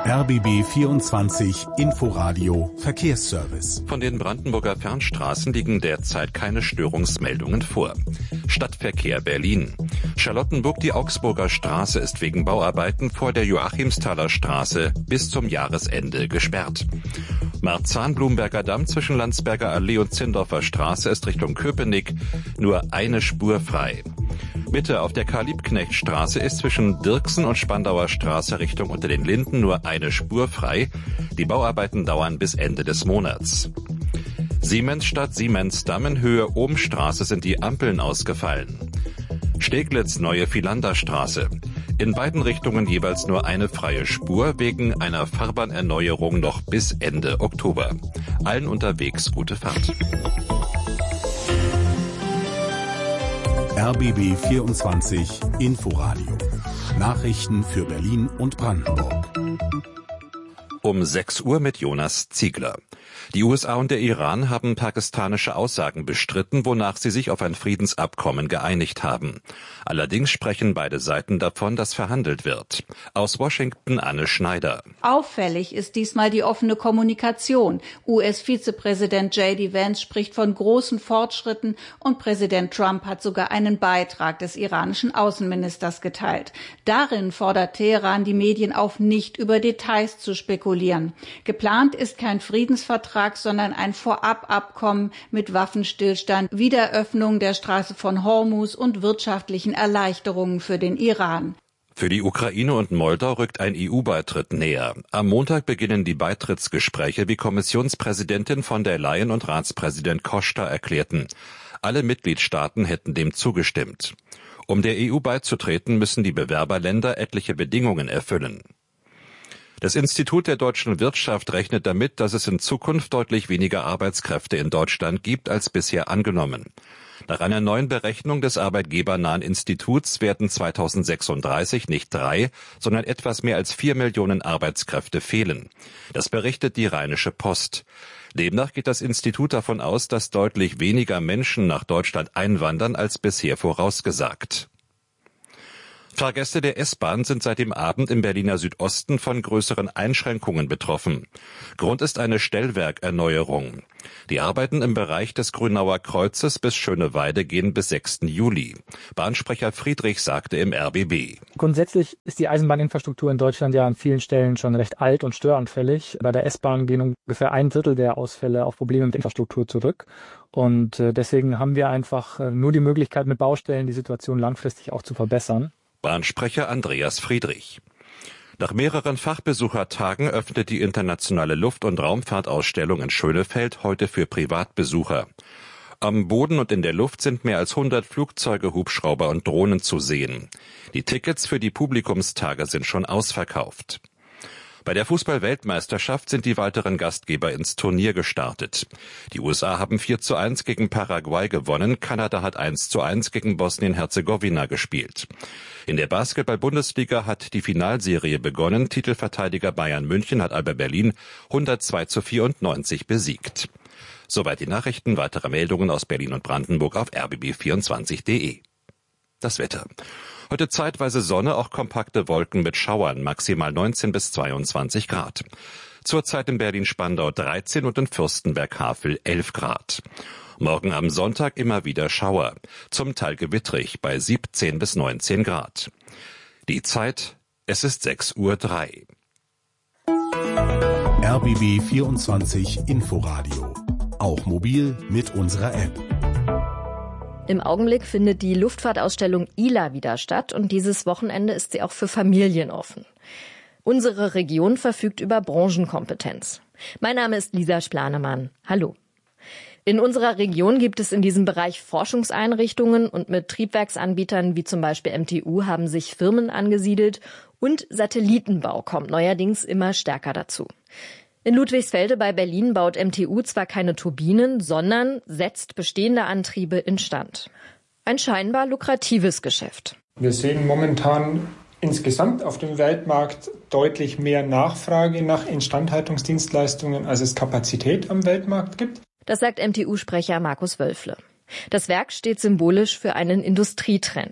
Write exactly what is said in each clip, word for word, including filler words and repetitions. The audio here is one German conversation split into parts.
R B B vierundzwanzig Inforadio Verkehrsservice. Von den Brandenburger Fernstraßen liegen derzeit keine Störungsmeldungen vor. Stadtverkehr Berlin. Charlottenburg, die Augsburger Straße ist wegen Bauarbeiten vor der Joachimsthaler Straße bis zum Jahresende gesperrt. Marzahn-Blumberger Damm zwischen Landsberger Allee und Zindorfer Straße ist Richtung Köpenick nur eine Spur frei. Mitte auf der Karl-Liebknecht-Straße ist zwischen Dirksen und Spandauer Straße Richtung Unter den Linden nur eine Spur frei. Die Bauarbeiten dauern bis Ende des Monats. Siemensstadt Siemensdamm in Höhe Ohmstraße sind die Ampeln ausgefallen. Steglitz Neue Philanderstraße. In beiden Richtungen jeweils nur eine freie Spur wegen einer Fahrbahnerneuerung noch bis Ende Oktober. Allen unterwegs gute Fahrt. R B B vierundzwanzig Inforadio. Nachrichten für Berlin und Brandenburg. Um sechs Uhr mit Jonas Ziegler. Die U S A und der Iran haben pakistanische Aussagen bestritten, wonach sie sich auf ein Friedensabkommen geeinigt haben. Allerdings sprechen beide Seiten davon, dass verhandelt wird. Aus Washington Anne Schneider. Auffällig ist diesmal die offene Kommunikation. U S-Vizepräsident J D Vance spricht von großen Fortschritten und Präsident Trump hat sogar einen Beitrag des iranischen Außenministers geteilt. Darin fordert Teheran die Medien auf, nicht über Details zu spekulieren. Geplant ist kein Friedensvertrag, sondern ein Vorababkommen mit Waffenstillstand, Wiederöffnung der Straße von Hormuz und wirtschaftlichen Erleichterungen für den Iran. Für die Ukraine und Moldau rückt ein E U-Beitritt näher. Am Montag beginnen die Beitrittsgespräche, wie Kommissionspräsidentin von der Leyen und Ratspräsident Costa erklärten. Alle Mitgliedstaaten hätten dem zugestimmt. Um der E U beizutreten, müssen die Bewerberländer etliche Bedingungen erfüllen. Das Institut der deutschen Wirtschaft rechnet damit, dass es in Zukunft deutlich weniger Arbeitskräfte in Deutschland gibt als bisher angenommen. Nach einer neuen Berechnung des arbeitgebernahen Instituts werden zweitausendsechsunddreißig nicht drei, sondern etwas mehr als vier Millionen Arbeitskräfte fehlen. Das berichtet die Rheinische Post. Demnach geht das Institut davon aus, dass deutlich weniger Menschen nach Deutschland einwandern als bisher vorausgesagt. Fahrgäste der S-Bahn sind seit dem Abend im Berliner Südosten von größeren Einschränkungen betroffen. Grund ist eine Stellwerkerneuerung. Die Arbeiten im Bereich des Grünauer Kreuzes bis Schöneweide gehen bis sechsten Juli. Bahnsprecher Friedrich sagte im R B B. Grundsätzlich ist die Eisenbahninfrastruktur in Deutschland ja an vielen Stellen schon recht alt und störanfällig. Bei der S-Bahn gehen ungefähr ein Drittel der Ausfälle auf Probleme mit der Infrastruktur zurück. Und deswegen haben wir einfach nur die Möglichkeit, mit Baustellen die Situation langfristig auch zu verbessern. Bahnsprecher Andreas Friedrich. Nach mehreren Fachbesuchertagen öffnet die internationale Luft- und Raumfahrtausstellung in Schönefeld heute für Privatbesucher. Am Boden und in der Luft sind mehr als hundert Flugzeuge, Hubschrauber und Drohnen zu sehen. Die Tickets für die Publikumstage sind schon ausverkauft. Bei der Fußball-Weltmeisterschaft sind die weiteren Gastgeber ins Turnier gestartet. Die U S A haben vier zu eins gegen Paraguay gewonnen, Kanada hat eins zu eins gegen Bosnien-Herzegowina gespielt. In der Basketball-Bundesliga hat die Finalserie begonnen. Titelverteidiger Bayern München hat Alba Berlin hundertzwei zu vierundneunzig besiegt. Soweit die Nachrichten. Weitere Meldungen aus Berlin und Brandenburg auf r b b vierundzwanzig punkt de. Das Wetter. Heute zeitweise Sonne, auch kompakte Wolken mit Schauern, maximal neunzehn bis zweiundzwanzig Grad. Zurzeit in Berlin-Spandau dreizehn und in Fürstenberg-Havel elf Grad. Morgen am Sonntag immer wieder Schauer, zum Teil gewittrig bei siebzehn bis neunzehn Grad. Die Zeit, es ist sechs Uhr drei. R B B vierundzwanzig Inforadio. Auch mobil mit unserer App. Im Augenblick findet die Luftfahrtausstellung I L A wieder statt und dieses Wochenende ist sie auch für Familien offen. Unsere Region verfügt über Branchenkompetenz. Mein Name ist Lisa Splanemann. Hallo. In unserer Region gibt es in diesem Bereich Forschungseinrichtungen und mit Triebwerksanbietern wie zum Beispiel M T U haben sich Firmen angesiedelt und Satellitenbau kommt neuerdings immer stärker dazu. In Ludwigsfelde bei Berlin baut M T U zwar keine Turbinen, sondern setzt bestehende Antriebe instand. Ein scheinbar lukratives Geschäft. Wir sehen momentan insgesamt auf dem Weltmarkt deutlich mehr Nachfrage nach Instandhaltungsdienstleistungen, als es Kapazität am Weltmarkt gibt. Das sagt M T U-Sprecher Markus Wölfle. Das Werk steht symbolisch für einen Industrietrend.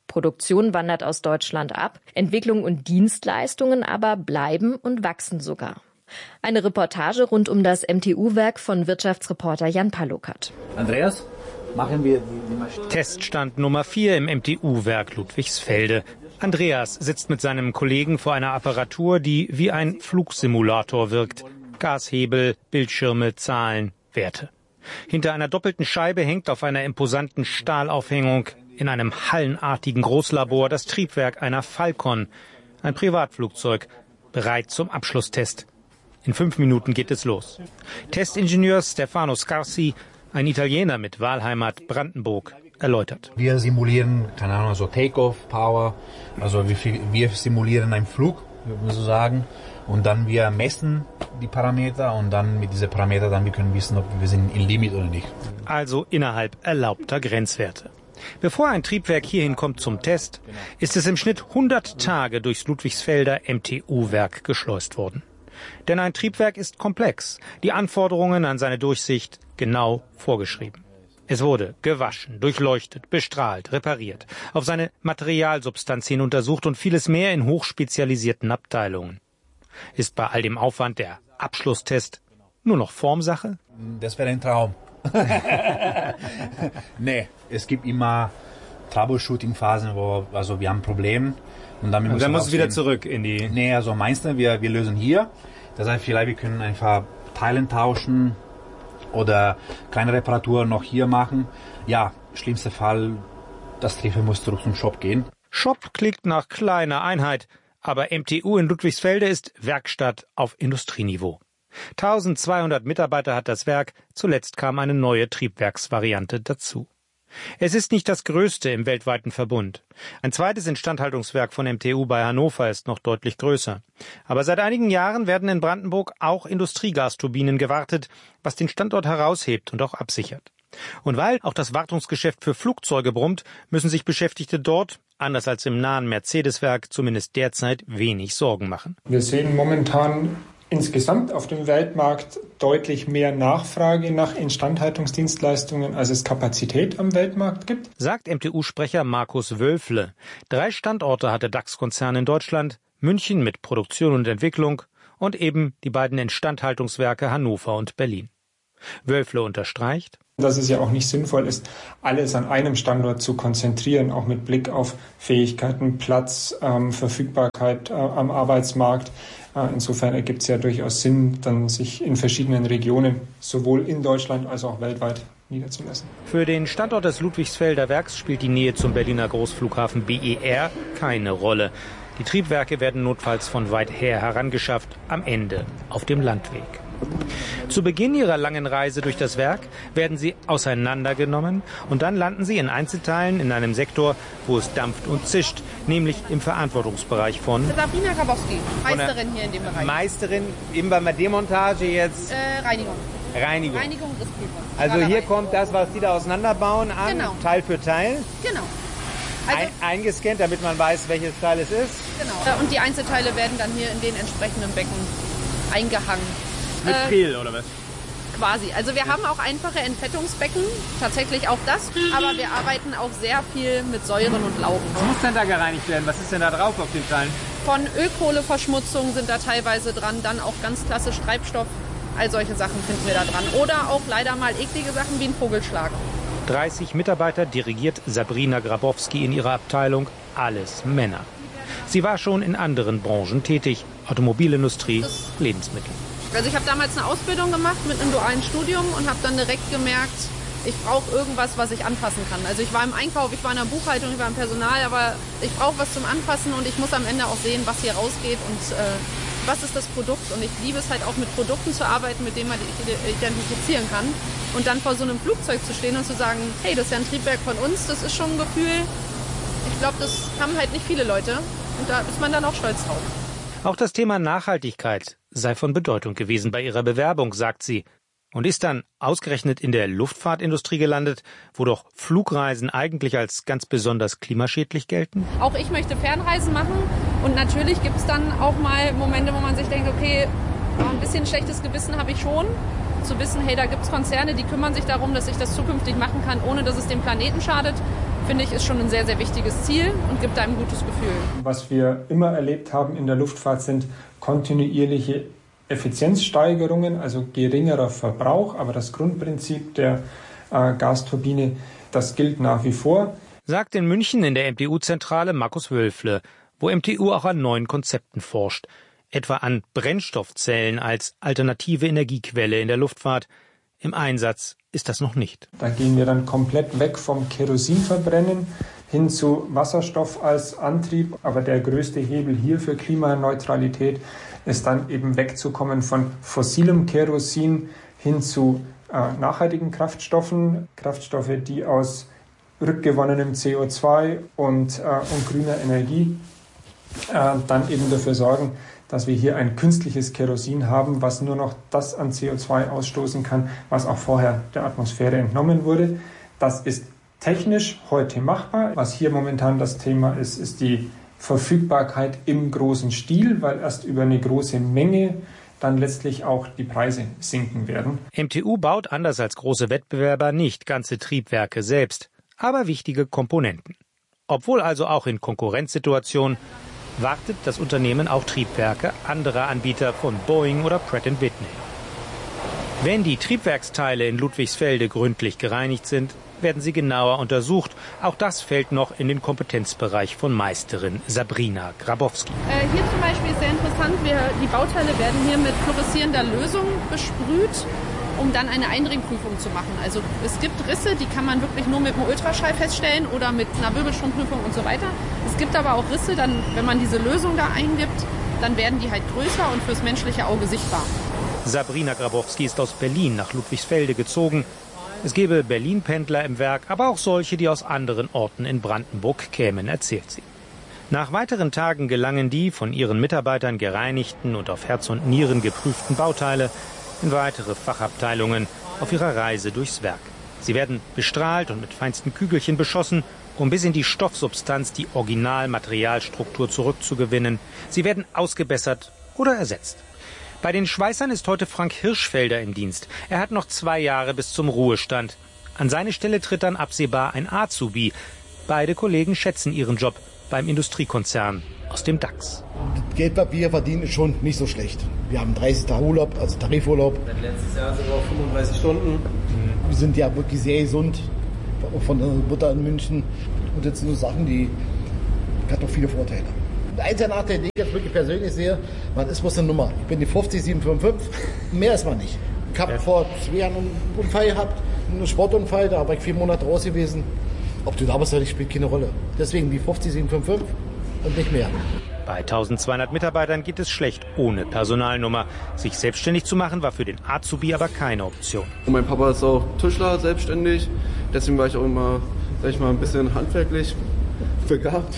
Produktion wandert aus Deutschland ab, Entwicklung und Dienstleistungen aber bleiben und wachsen sogar. Eine Reportage rund um das M T U-Werk von Wirtschaftsreporter Jan Palukat. Andreas, machen wir die Maschine. Teststand Nummer vier im M T U-Werk Ludwigsfelde. Andreas sitzt mit seinem Kollegen vor einer Apparatur, die wie ein Flugsimulator wirkt. Gashebel, Bildschirme, Zahlen, Werte. Hinter einer doppelten Scheibe hängt auf einer imposanten Stahlaufhängung in einem hallenartigen Großlabor das Triebwerk einer Falcon, ein Privatflugzeug, bereit zum Abschlusstest. In fünf Minuten geht es los. Testingenieur Stefano Scarsi, ein Italiener mit Wahlheimat Brandenburg, erläutert. Wir simulieren, keine Ahnung, also Take-off, Power, also wir, wir simulieren einen Flug, würde man so sagen. Und dann wir messen die Parameter und dann mit diesen Parametern dann wir können wissen, ob wir sind im Limit oder nicht. Also innerhalb erlaubter Grenzwerte. Bevor ein Triebwerk hierhin kommt zum Test, ist es im Schnitt hundert Tage durchs Ludwigsfelder M T U-Werk geschleust worden. Denn ein Triebwerk ist komplex, die Anforderungen an seine Durchsicht genau vorgeschrieben. Es wurde gewaschen, durchleuchtet, bestrahlt, repariert, auf seine Materialsubstanz hin untersucht und vieles mehr in hochspezialisierten Abteilungen. Ist bei all dem Aufwand der Abschlusstest nur noch Formsache? Das wäre ein Traum. Nee, es gibt immer Troubleshooting-Phasen, wo also wir haben ein Problem. Und dann, und dann muss es wieder zurück in die... Nee, also meistens, wir, wir lösen hier. Das heißt, vielleicht wir können einfach Teilen tauschen oder kleine Reparaturen noch hier machen. Ja, schlimmster Fall, das Triebwerk muss zurück zum Shop gehen. Shop klingt nach kleiner Einheit, aber M T U in Ludwigsfelde ist Werkstatt auf Industrieniveau. eintausendzweihundert Mitarbeiter hat das Werk, zuletzt kam eine neue Triebwerksvariante dazu. Es ist nicht das größte im weltweiten Verbund. Ein zweites Instandhaltungswerk von M T U bei Hannover ist noch deutlich größer. Aber seit einigen Jahren werden in Brandenburg auch Industriegasturbinen gewartet, was den Standort heraushebt und auch absichert. Und weil auch das Wartungsgeschäft für Flugzeuge brummt, müssen sich Beschäftigte dort, anders als im nahen Mercedes-Werk, zumindest derzeit wenig Sorgen machen. Wir sehen momentan insgesamt auf dem Weltmarkt deutlich mehr Nachfrage nach Instandhaltungsdienstleistungen, als es Kapazität am Weltmarkt gibt, sagt M T U-Sprecher Markus Wölfle. Drei Standorte hat der DAX-Konzern in Deutschland, München mit Produktion und Entwicklung und eben die beiden Instandhaltungswerke Hannover und Berlin. Wölfle unterstreicht, dass es ja auch nicht sinnvoll ist, alles an einem Standort zu konzentrieren, auch mit Blick auf Fähigkeiten, Platz, ähm, Verfügbarkeit äh, am Arbeitsmarkt. Äh, insofern ergibt es ja durchaus Sinn, dann sich in verschiedenen Regionen, sowohl in Deutschland als auch weltweit, niederzulassen. Für den Standort des Ludwigsfelder Werks spielt die Nähe zum Berliner Großflughafen B E R keine Rolle. Die Triebwerke werden notfalls von weit her herangeschafft, am Ende auf dem Landweg. Zu Beginn ihrer langen Reise durch das Werk werden sie auseinandergenommen und dann landen sie in Einzelteilen in einem Sektor, wo es dampft und zischt, nämlich im Verantwortungsbereich von Sabrina Grabowski, Meisterin hier in dem Bereich. Meisterin eben bei der Demontage jetzt? Äh, Reinigung. Reinigung. Reinigung und Rissprüfung. Also hier kommt das, was die da auseinanderbauen, an, genau. Teil für Teil. Genau. Also Ein, eingescannt, damit man weiß, welches Teil es ist. Genau. Und die Einzelteile werden dann hier in den entsprechenden Becken eingehangen. Mit Priel oder was? Quasi. Also wir haben auch einfache Entfettungsbecken, tatsächlich auch das, aber wir arbeiten auch sehr viel mit Säuren und Laugen. Was muss denn da gereinigt werden? Was ist denn da drauf auf den Teilen? Von Ölkohleverschmutzung sind da teilweise dran, dann auch ganz klassisch Treibstoff. All solche Sachen finden wir da dran. Oder auch leider mal eklige Sachen wie ein Vogelschlag. dreißig Mitarbeiter dirigiert Sabrina Grabowski in ihrer Abteilung, alles Männer. Sie war schon in anderen Branchen tätig, Automobilindustrie, Lebensmittel. Also ich habe damals eine Ausbildung gemacht mit einem dualen Studium und habe dann direkt gemerkt, ich brauche irgendwas, was ich anfassen kann. Also ich war im Einkauf, ich war in der Buchhaltung, ich war im Personal, aber ich brauche was zum Anfassen und ich muss am Ende auch sehen, was hier rausgeht und äh, was ist das Produkt. Und ich liebe es halt auch mit Produkten zu arbeiten, mit denen man identifizieren kann. Und dann vor so einem Flugzeug zu stehen und zu sagen, hey, das ist ja ein Triebwerk von uns, das ist schon ein Gefühl. Ich glaube, das haben halt nicht viele Leute und da ist man dann auch stolz drauf. Auch das Thema Nachhaltigkeit sei von Bedeutung gewesen bei ihrer Bewerbung, sagt sie. Und ist dann ausgerechnet in der Luftfahrtindustrie gelandet, wo doch Flugreisen eigentlich als ganz besonders klimaschädlich gelten? Auch ich möchte Fernreisen machen und natürlich gibt es dann auch mal Momente, wo man sich denkt, okay, ein bisschen schlechtes Gewissen habe ich schon. Zu wissen, hey, da gibt es Konzerne, die kümmern sich darum, dass ich das zukünftig machen kann, ohne dass es dem Planeten schadet. finde ich, ist schon ein sehr, sehr wichtiges Ziel und gibt einem ein gutes Gefühl. Was wir immer erlebt haben in der Luftfahrt sind kontinuierliche Effizienzsteigerungen, also geringerer Verbrauch. Aber das Grundprinzip der äh, Gasturbine, das gilt nach wie vor. Sagt in München in der M T U-Zentrale Markus Wölfle, wo M T U auch an neuen Konzepten forscht. Etwa an Brennstoffzellen als alternative Energiequelle in der Luftfahrt. Im Einsatz ist das noch nicht. Da gehen wir dann komplett weg vom Kerosinverbrennen hin zu Wasserstoff als Antrieb. Aber der größte Hebel hier für Klimaneutralität ist dann eben wegzukommen von fossilem Kerosin hin zu äh, nachhaltigen Kraftstoffen. Kraftstoffe, die aus rückgewonnenem C O zwei und, äh, und grüner Energie äh, dann eben dafür sorgen, dass wir hier ein künstliches Kerosin haben, was nur noch das an C O zwei ausstoßen kann, was auch vorher der Atmosphäre entnommen wurde. Das ist technisch heute machbar. Was hier momentan das Thema ist, ist die Verfügbarkeit im großen Stil, weil erst über eine große Menge dann letztlich auch die Preise sinken werden. M T U baut anders als große Wettbewerber nicht ganze Triebwerke selbst, aber wichtige Komponenten. Obwohl also auch in Konkurrenzsituationen wartet das Unternehmen auch Triebwerke anderer Anbieter von Boeing oder Pratt and Whitney. Wenn die Triebwerksteile in Ludwigsfelde gründlich gereinigt sind, werden sie genauer untersucht. Auch das fällt noch in den Kompetenzbereich von Meisterin Sabrina Grabowski. Äh, hier zum Beispiel ist sehr interessant, wir, die Bauteile werden hier mit fluoreszierender Lösung besprüht, um dann eine Eindringprüfung zu machen. Also es gibt Risse, die kann man wirklich nur mit einem Ultraschall feststellen oder mit einer Wirbelstromprüfung und so weiter. Es gibt aber auch Risse, dann, wenn man diese Lösung da eingibt, dann werden die halt größer und fürs menschliche Auge sichtbar. Sabrina Grabowski ist aus Berlin nach Ludwigsfelde gezogen. Es gebe Berlin-Pendler im Werk, aber auch solche, die aus anderen Orten in Brandenburg kämen, erzählt sie. Nach weiteren Tagen gelangen die von ihren Mitarbeitern gereinigten und auf Herz und Nieren geprüften Bauteile in weitere Fachabteilungen auf ihrer Reise durchs Werk. Sie werden bestrahlt und mit feinsten Kügelchen beschossen, um bis in die Stoffsubstanz die Originalmaterialstruktur zurückzugewinnen. Sie werden ausgebessert oder ersetzt. Bei den Schweißern ist heute Frank Hirschfelder im Dienst. Er hat noch zwei Jahre bis zum Ruhestand. An seine Stelle tritt dann absehbar ein Azubi. Beide Kollegen schätzen ihren Job beim Industriekonzern aus dem DAX. Das Geld, was wir verdienen, ist schon nicht so schlecht. Wir haben dreißig Tage Urlaub, also Tarifurlaub. Letztes Jahr sind wir auf fünfunddreißig Stunden. Wir sind ja wirklich sehr gesund, auch von der Mutter in München. Und das sind so Sachen, die hat doch viele Vorteile. Der einzige Nachteil, den ich jetzt wirklich persönlich sehe, man ist bloß eine Nummer. Ich bin die fünfzig sieben fünf fünf, mehr ist man nicht. Ich habe ja. vor zwei Jahren einen Unfall gehabt, einen Sportunfall, da war ich vier Monate raus gewesen. Ob du da bist, spielt keine Rolle. Deswegen die fünfzig sieben fünf fünf und nicht mehr. Bei eintausendzweihundert Mitarbeitern geht es schlecht ohne Personalnummer. Sich selbstständig zu machen, war für den Azubi aber keine Option. Und mein Papa ist auch Tischler, selbstständig. Deswegen war ich auch immer, sag ich mal, ein bisschen handwerklich begabt.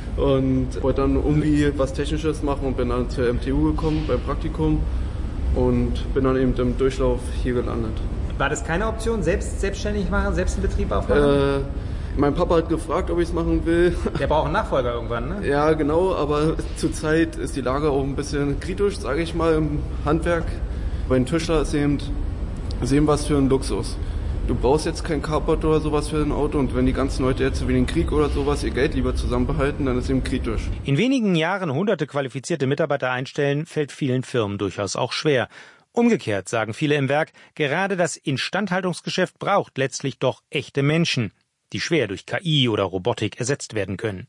Und wollte dann irgendwie was Technisches machen und bin dann zur M T U gekommen beim Praktikum und bin dann eben im Durchlauf hier gelandet. War das keine Option, selbst selbstständig machen, selbst einen Betrieb aufbauen? Äh, mein Papa hat gefragt, ob ich es machen will. Der braucht einen Nachfolger irgendwann, ne? Ja, genau, aber zurzeit ist die Lage auch ein bisschen kritisch, sage ich mal, im Handwerk. Bei einem Tischler ist eben, ist eben was für ein Luxus. Du brauchst jetzt kein Carport oder sowas für ein Auto und wenn die ganzen Leute jetzt wie den Krieg oder sowas ihr Geld lieber zusammenbehalten, dann ist es eben kritisch. In wenigen Jahren hunderte qualifizierte Mitarbeiter einstellen, fällt vielen Firmen durchaus auch schwer. Umgekehrt sagen viele im Werk, gerade das Instandhaltungsgeschäft braucht letztlich doch echte Menschen, die schwer durch K I oder Robotik ersetzt werden können.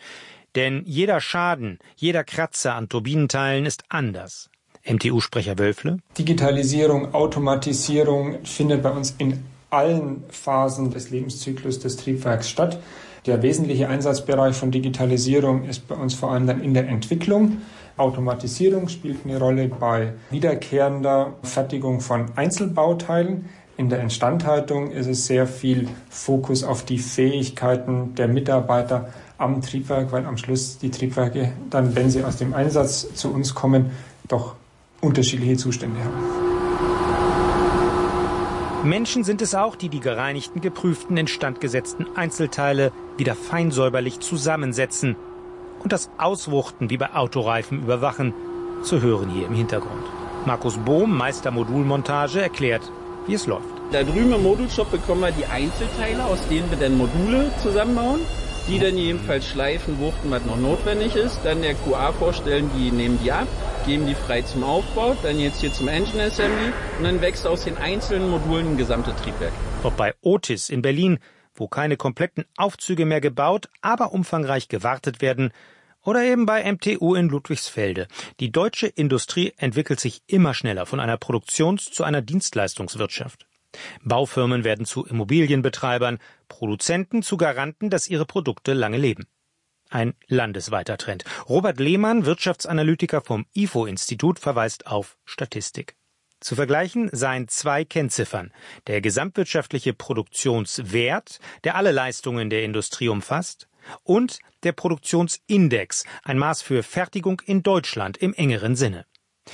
Denn jeder Schaden, jeder Kratzer an Turbinenteilen ist anders. M T U-Sprecher Wölfle. Digitalisierung, Automatisierung findet bei uns in allen Phasen des Lebenszyklus des Triebwerks statt. Der wesentliche Einsatzbereich von Digitalisierung ist bei uns vor allem dann in der Entwicklung. Automatisierung spielt eine Rolle bei wiederkehrender Fertigung von Einzelbauteilen. In der Instandhaltung ist es sehr viel Fokus auf die Fähigkeiten der Mitarbeiter am Triebwerk, weil am Schluss die Triebwerke dann, wenn sie aus dem Einsatz zu uns kommen, doch unterschiedliche Zustände haben. Menschen sind es auch, die die gereinigten, geprüften, instandgesetzten Einzelteile wieder feinsäuberlich zusammensetzen und das Auswuchten wie bei Autoreifen überwachen, zu hören hier im Hintergrund. Markus Bohm, Meister Modulmontage, erklärt, wie es läuft. Da drüben im Modulshop bekommen wir die Einzelteile, aus denen wir dann Module zusammenbauen. Die dann jedenfalls schleifen, wuchten, was noch notwendig ist. Dann der Q A vorstellen, die nehmen die ab, geben die frei zum Aufbau, dann jetzt hier zum Engine Assembly und dann wächst aus den einzelnen Modulen ein gesamtes Triebwerk. Ob bei Otis in Berlin, wo keine kompletten Aufzüge mehr gebaut, aber umfangreich gewartet werden, oder eben bei M T U in Ludwigsfelde. Die deutsche Industrie entwickelt sich immer schneller von einer Produktions- zu einer Dienstleistungswirtschaft. Baufirmen werden zu Immobilienbetreibern, Produzenten zu Garanten, dass ihre Produkte lange leben. Ein landesweiter Trend. Robert Lehmann, Wirtschaftsanalytiker vom I F O-Institut, verweist auf Statistik. Zu vergleichen seien zwei Kennziffern: der gesamtwirtschaftliche Produktionswert, der alle Leistungen der Industrie umfasst, und der Produktionsindex, ein Maß für Fertigung in Deutschland im engeren Sinne.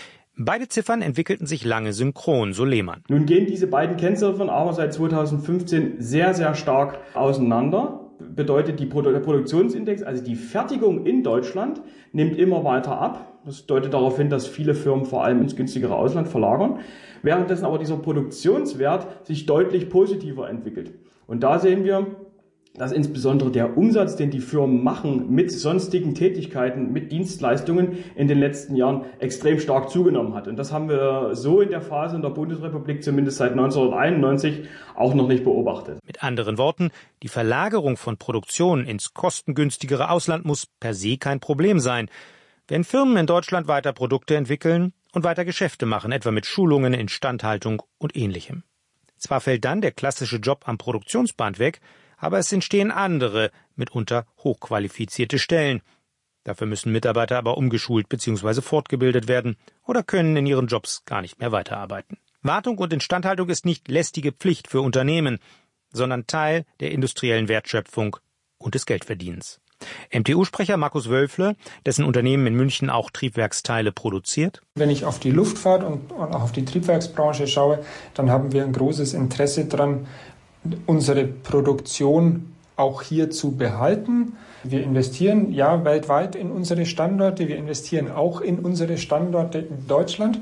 Beide Ziffern entwickelten sich lange synchron, so Lehmann. Nun gehen diese beiden Kennziffern aber seit zweitausendfünfzehn sehr, sehr stark auseinander. Bedeutet, die Produ- der Produktionsindex, also die Fertigung in Deutschland, nimmt immer weiter ab. Das deutet darauf hin, dass viele Firmen vor allem ins günstigere Ausland verlagern. Währenddessen aber dieser Produktionswert sich deutlich positiver entwickelt. Und da sehen wir, dass insbesondere der Umsatz, den die Firmen machen mit sonstigen Tätigkeiten, mit Dienstleistungen in den letzten Jahren extrem stark zugenommen hat. Und das haben wir so in der Phase in der Bundesrepublik zumindest seit neunzehnhunderteinundneunzig auch noch nicht beobachtet. Mit anderen Worten, die Verlagerung von Produktion ins kostengünstigere Ausland muss per se kein Problem sein. Wenn Firmen in Deutschland weiter Produkte entwickeln und weiter Geschäfte machen, etwa mit Schulungen, Instandhaltung und Ähnlichem. Zwar fällt dann der klassische Job am Produktionsband weg, aber es entstehen andere, mitunter hochqualifizierte Stellen. Dafür müssen Mitarbeiter aber umgeschult bzw. fortgebildet werden oder können in ihren Jobs gar nicht mehr weiterarbeiten. Wartung und Instandhaltung ist nicht lästige Pflicht für Unternehmen, sondern Teil der industriellen Wertschöpfung und des Geldverdienens. M T U-Sprecher Markus Wölfle, dessen Unternehmen in München auch Triebwerksteile produziert. Wenn ich auf die Luftfahrt und auch auf die Triebwerksbranche schaue, dann haben wir ein großes Interesse daran, unsere Produktion auch hier zu behalten. Wir investieren ja weltweit in unsere Standorte, wir investieren auch in unsere Standorte in Deutschland,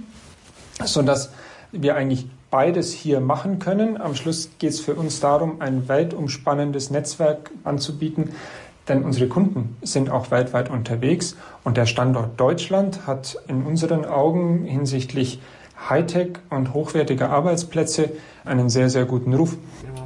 sodass wir eigentlich beides hier machen können. Am Schluss geht es für uns darum, ein weltumspannendes Netzwerk anzubieten, denn unsere Kunden sind auch weltweit unterwegs und der Standort Deutschland hat in unseren Augen hinsichtlich Hightech und hochwertiger Arbeitsplätze einen sehr, sehr guten Ruf.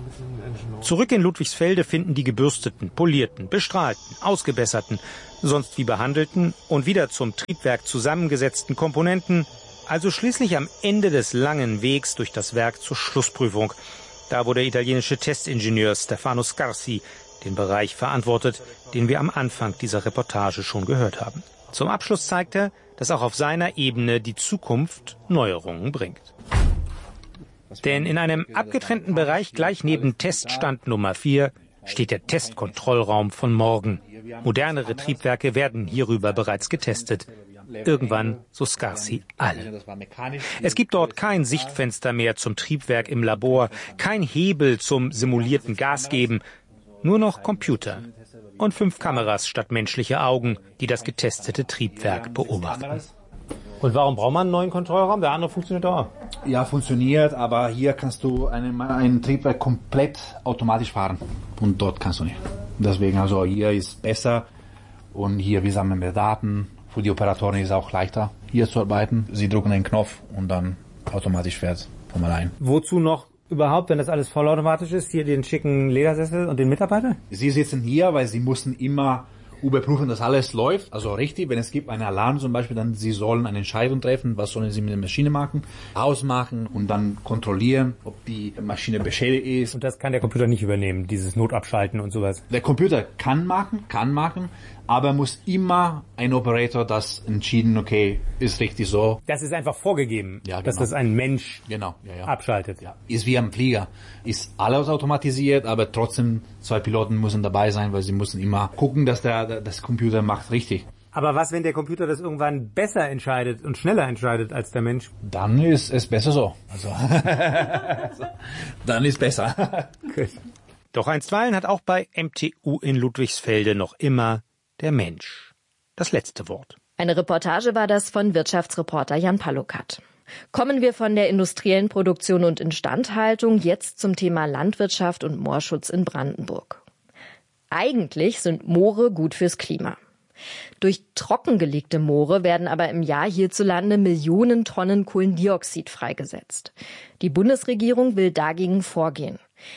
Zurück in Ludwigsfelde finden die gebürsteten, polierten, bestrahlten, ausgebesserten, sonst wie behandelten und wieder zum Triebwerk zusammengesetzten Komponenten, also schließlich am Ende des langen Wegs durch das Werk zur Schlussprüfung, da wo der italienische Testingenieur Stefano Scarsi den Bereich verantwortet, den wir am Anfang dieser Reportage schon gehört haben. Zum Abschluss zeigt er, dass auch auf seiner Ebene die Zukunft Neuerungen bringt. Denn in einem abgetrennten Bereich gleich neben Teststand Nummer vier steht der Testkontrollraum von morgen. Modernere Triebwerke werden hierüber bereits getestet. Irgendwann, so Scarsi, alle. Es gibt dort kein Sichtfenster mehr zum Triebwerk im Labor, kein Hebel zum simulierten Gasgeben, nur noch Computer und fünf Kameras statt menschliche Augen, die das getestete Triebwerk beobachten. Und warum braucht man einen neuen Kontrollraum? Der andere funktioniert auch. Ja, funktioniert, aber hier kannst du einen, ein Triebwerk komplett automatisch fahren. Und dort kannst du nicht. Deswegen, also hier ist besser. Und hier, wir sammeln mehr Daten. Für die Operatoren ist es auch leichter, hier zu arbeiten. Sie drücken den Knopf und dann automatisch fährt es von allein. Wozu noch überhaupt, wenn das alles vollautomatisch ist, hier den schicken Ledersessel und den Mitarbeiter? Sie sitzen hier, weil sie mussten immer überprüfen, dass alles läuft, also richtig. Wenn es gibt einen Alarm zum Beispiel, dann sie sollen eine Entscheidung treffen, was sollen sie mit der Maschine machen, ausmachen und dann kontrollieren, ob die Maschine beschädigt ist. Und das kann der Computer nicht übernehmen, dieses Notabschalten und sowas? Der Computer kann machen, kann machen, aber muss immer ein Operator das entschieden, okay, ist richtig so. Das ist einfach vorgegeben, ja, genau. Dass das ein Mensch genau, ja, ja. abschaltet. Ja. Ist wie am Flieger. Ist alles automatisiert, aber trotzdem zwei Piloten müssen dabei sein, weil sie müssen immer gucken, dass der das Computer macht richtig. Aber was, wenn der Computer das irgendwann besser entscheidet und schneller entscheidet als der Mensch? Dann ist es besser so. Also dann ist besser. Gut. Doch einstweilen hat auch bei M T U in Ludwigsfelde noch immer der Mensch das letzte Wort. Eine Reportage war das von Wirtschaftsreporter Jan Palukat. Kommen wir von der industriellen Produktion und Instandhaltung jetzt zum Thema Landwirtschaft und Moorschutz in Brandenburg. Eigentlich sind Moore gut fürs Klima. Durch trockengelegte Moore werden aber im Jahr hierzulande Millionen Tonnen Kohlendioxid freigesetzt. Die Bundesregierung will dagegen vorgehen.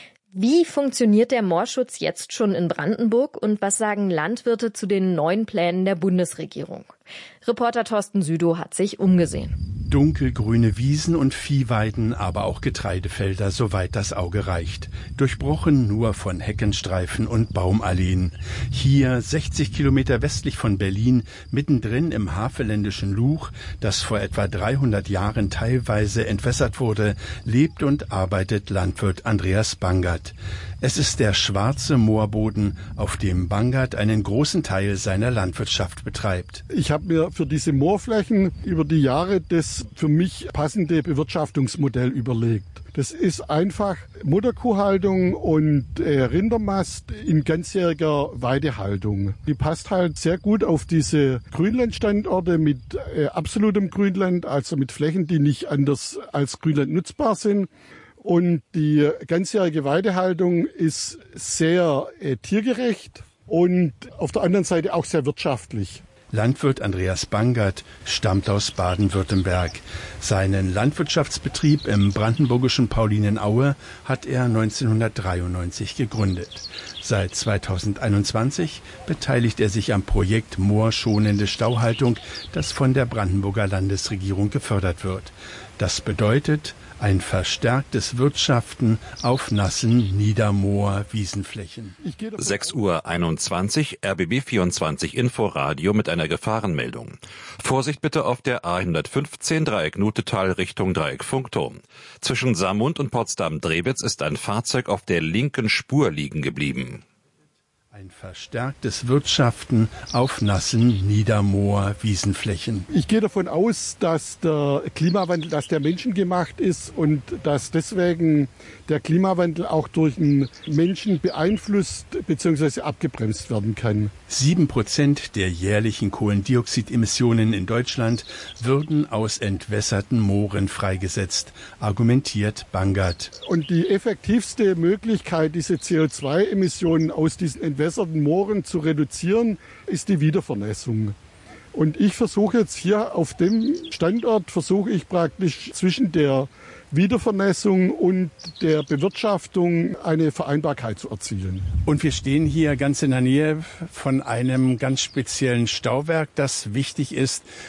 Wie funktioniert der Moorschutz jetzt schon in Brandenburg und was sagen Landwirte zu den neuen Plänen der Bundesregierung? Reporter Thorsten Südow hat sich umgesehen. Dunkelgrüne Wiesen und Viehweiden, aber auch Getreidefelder, soweit das Auge reicht. Durchbrochen nur von Heckenstreifen und Baumalleen. Hier, sechzig Kilometer westlich von Berlin, mittendrin im havelländischen Luch, das vor etwa dreihundert Jahren teilweise entwässert wurde, lebt und arbeitet Landwirt Andreas Bangert. Es ist der schwarze Moorboden, auf dem Bangert einen großen Teil seiner Landwirtschaft betreibt. Ich habe mir für diese Moorflächen über die Jahre das für mich passende Bewirtschaftungsmodell überlegt. Das ist einfach Mutterkuhhaltung und äh, Rindermast in ganzjähriger Weidehaltung. Die passt halt sehr gut auf diese Grünlandstandorte mit äh, absolutem Grünland, also mit Flächen, die nicht anders als Grünland nutzbar sind. Und die ganzjährige Weidehaltung ist sehr äh, tiergerecht und auf der anderen Seite auch sehr wirtschaftlich. Landwirt Andreas Bangert stammt aus Baden-Württemberg. Seinen Landwirtschaftsbetrieb im brandenburgischen Paulinenaue hat er neunzehnhundertdreiundneunzig gegründet. Seit zweitausendeinundzwanzig beteiligt er sich am Projekt Moorschonende Stauhaltung, das von der Brandenburger Landesregierung gefördert wird. Das bedeutet ein verstärktes Wirtschaften auf nassen Niedermoor-Wiesenflächen. sechs Uhr einundzwanzig, R B B vierundzwanzig Inforadio mit einer Gefahrenmeldung. Vorsicht bitte auf der A hundertfünfzehn Dreieck Nutetal Richtung Dreieck Funkturm. Zwischen Saarmund und Potsdam-Drewitz ist ein Fahrzeug auf der linken Spur liegen geblieben. Ein verstärktes Wirtschaften auf nassen Niedermoor-Wiesenflächen. Ich gehe davon aus, dass der Klimawandel, dass der menschengemacht ist und dass deswegen der Klimawandel auch durch den Menschen beeinflusst bzw. abgebremst werden kann. Sieben Prozent der jährlichen Kohlendioxidemissionen in Deutschland würden aus entwässerten Mooren freigesetzt, argumentiert Bangert. Und die effektivste Möglichkeit, diese C O zwei Emissionen aus diesen entwässerten Mooren zu reduzieren, ist die Wiedervernässung. Und ich versuche jetzt hier auf dem Standort, versuche ich praktisch zwischen der Wiedervernässung und der Bewirtschaftung eine Vereinbarkeit zu erzielen. Und wir stehen hier ganz in der Nähe von einem ganz speziellen Stauwerk, das wichtig ist